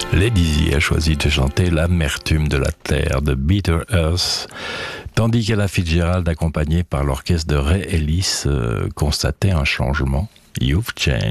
Lady Z a choisi de chanter L'amertume de la terre de Bitter Earth, tandis qu'Ella Fitzgerald, accompagnée par l'orchestre de Ray Ellis, constatait un changement. You've changed.